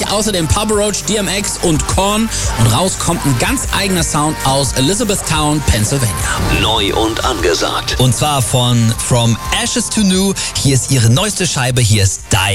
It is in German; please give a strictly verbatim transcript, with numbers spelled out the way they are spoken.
natürlich außerdem Papa Roach, D M X und Korn. Und raus kommt ein ganz eigener Sound aus Elizabethtown, Pennsylvania. Neu und angesagt. Und zwar von From Ashes to New. Hier ist ihre neueste Scheibe. Hier ist Die